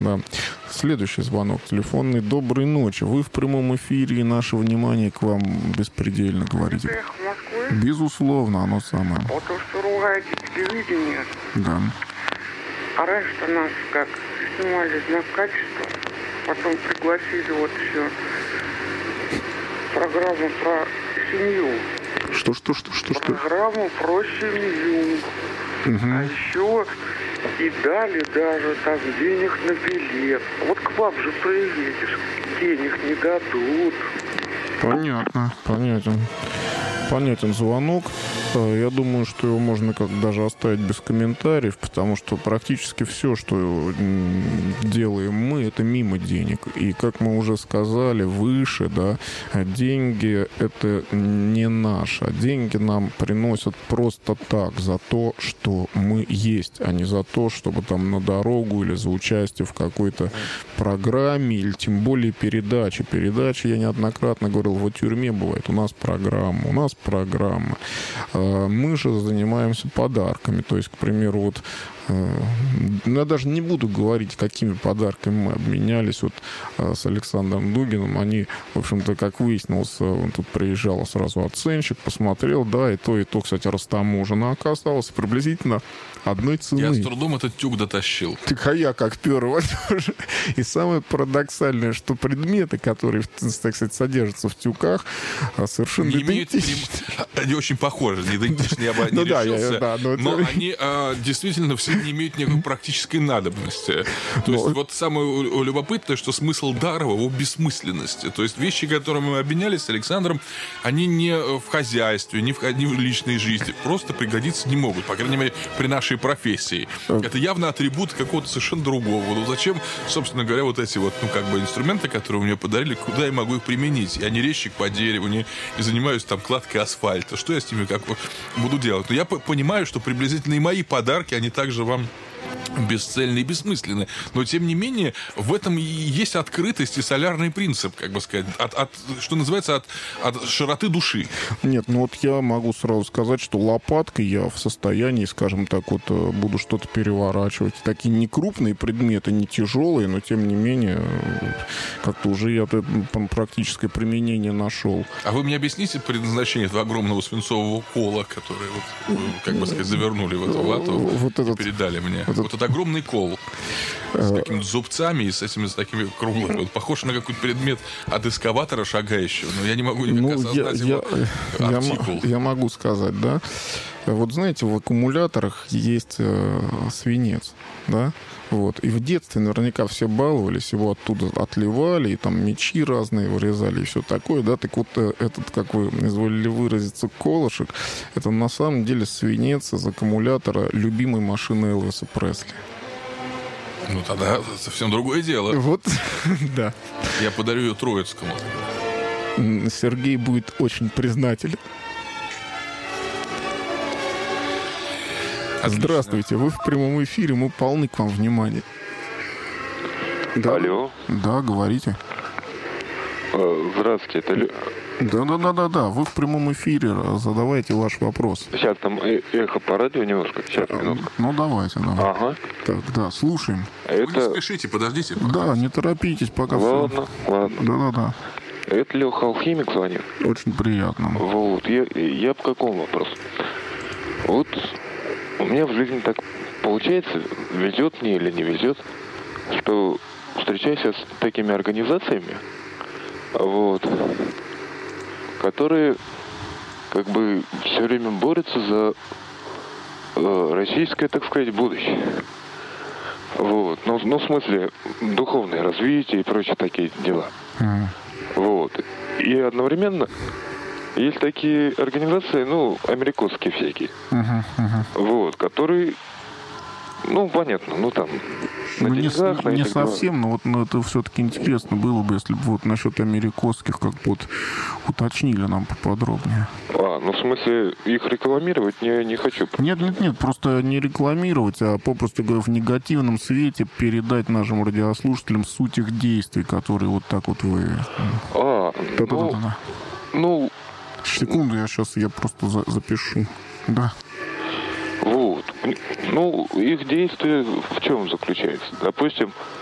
Да. Следующий звонок телефонный. Доброй ночи. Вы в прямом эфире, и наше внимание к вам беспредельно, говорите. Безусловно, оно самое. Вот то, что ругаете телевидение. Да. А раньше-то нас как снимали знак качества, потом пригласили вот еще программу про семью. Что? Программу про семью. Угу. А еще и дали даже там денег на билет. Вот к вам же приедешь, денег не дадут. Понятно, понятен звонок. Я думаю, что его можно как даже оставить без комментариев, потому что практически все, что делаем мы, это мимо денег. И, как мы уже сказали выше, да, деньги — это не наши. Деньги нам приносят просто так, за то, что мы есть, а не за то, чтобы там на дорогу или за участие в какой-то программе, или тем более передаче. Передачи, я неоднократно говорил, в тюрьме бывает. У нас программа. Мы же занимаемся подарками. То есть, к примеру, вот я даже не буду говорить, какими подарками мы обменялись вот с Александром Дугиным. Они, в общем-то, как выяснилось, он тут приезжал сразу оценщик, посмотрел, да, и то, кстати, растаможено оказалось приблизительно одной цены. Я с трудом этот тюк дотащил. Так, а я как первый тоже. И самое парадоксальное, что предметы, которые, так сказать, содержатся в тюках, совершенно не имеют идентичны. Они очень похожи, не идентичны, я бы не решился. Но они действительно все не имеют никакой практической надобности. То есть вот самое любопытное, что смысл дара в его бессмысленности. То есть вещи, которыми мы обменялись с Александром, они не в хозяйстве, не в личной жизни. Просто пригодиться не могут. По крайней мере, при нашей профессии. Это явно атрибут какого-то совершенно другого. Ну зачем, собственно говоря, вот эти вот, инструменты, которые мне подарили, куда я могу их применить? Я не резчик по дереву, не занимаюсь там кладкой асфальта. Что я с ними как буду делать? Но я понимаю, что приблизительно и мои подарки, они также вам бесцельны и бессмысленны. Но, тем не менее, в этом и есть открытость и солярный принцип, как бы сказать, что называется, от широты души. Нет, вот я могу сразу сказать, что лопаткой я в состоянии, скажем так, вот буду что-то переворачивать. Такие не крупные предметы, не тяжелые, но, тем не менее, как-то уже я практическое применение нашел. А вы мне объясните предназначение этого огромного свинцового кола, который, как бы сказать, завернули в эту вату и передали мне? Вот этот огромный кол с какими-то зубцами и с такими круглыми. Вот похож на какой-то предмет от эскаватора шагающего. Но я не могу никак осознать его артикул. Я могу сказать, да. Вот знаете, в аккумуляторах есть свинец, да. Вот. И в детстве наверняка все баловались, его оттуда отливали, и там мечи разные вырезали, и все такое, да. Так вот этот, как вы изволили выразиться, колышек, это на самом деле свинец из аккумулятора любимой машины Элвиса Пресли. Ну, тогда совсем другое дело. Вот, да. Я подарю ее Троицкому. Сергей будет очень признателен. Отлично. Здравствуйте, вы в прямом эфире, мы полны к вам внимания. Да. Алло. Да, говорите. Здравствуйте, это... Да, вы в прямом эфире, задавайте ваш вопрос. Сейчас там эхо по радио немножко, сейчас, минутку. Ну, давайте. Ага. Так, да, слушаем. Вы не спешите, подождите. Да, не торопитесь, пока ладно, все. Ладно. Да. Это Леха Алхимик звонит. Очень приятно. Вот, я по какому вопросу? Вот у меня в жизни так получается, везет мне или не везет, что встречаюсь с такими организациями, вот, которые как бы все время борются за российское, так сказать, будущее. Вот. Ну, в смысле, духовное развитие и прочие такие дела. Вот. И одновременно есть такие организации, американские всякие, вот, которые, понятно, там, на деньгах, не совсем, но это все-таки интересно было бы, если бы вот насчет американских как бы уточнили нам поподробнее. В смысле, их рекламировать не хочу. Нет, просто не рекламировать, а попросту говоря, в негативном свете передать нашим радиослушателям суть их действий, которые вот так вот вы... Секунду, я просто запишу. Да. Вот. Их действие в чем заключается? Допустим,